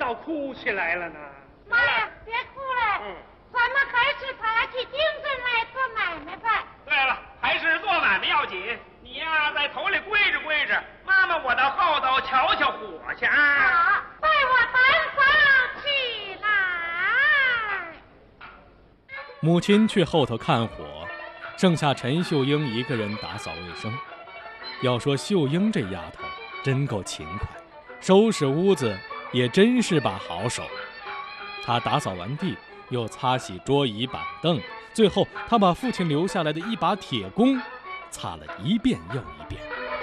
闹哭起来了呢？ 妈呀，别哭了，咱们还是打起精神来做买卖吧。 对了，还是做买卖要紧。你呀，在头里跪着跪着，妈妈我到后头瞧瞧火去啊！ 好，带我单房起来。 母亲去后头看火，剩下陈秀英一个人打扫卫生。要说秀英这丫头真够勤快，收拾屋子也真是把好手。她打扫完地，又擦洗桌椅板凳，最后她把父亲留下来的一把铁弓擦了一遍又一遍。